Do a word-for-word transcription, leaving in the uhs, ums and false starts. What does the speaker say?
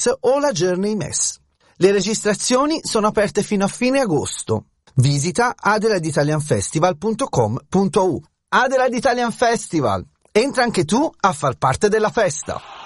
o la Journey Mess. Le registrazioni sono aperte fino a fine agosto. Visita adelaide italian festival punto com punto u. Adelaide Italian Festival. Entra anche tu a far parte della festa.